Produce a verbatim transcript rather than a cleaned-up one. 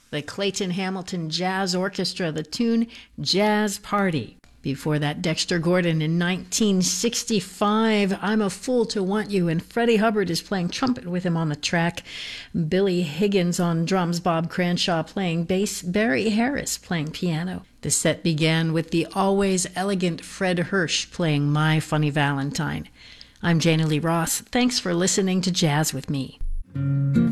the Clayton Hamilton Jazz Orchestra, the tune Jazz Party. Before that, Dexter Gordon in nineteen sixty-five, I'm a Fool to Want You, and Freddie Hubbard is playing trumpet with him on the track. Billy Higgins on drums, Bob Cranshaw playing bass, Barry Harris playing piano. The set began with the always elegant Fred Hirsch playing My Funny Valentine. I'm Jana Lee Ross. Thanks for listening to Jazz with Me.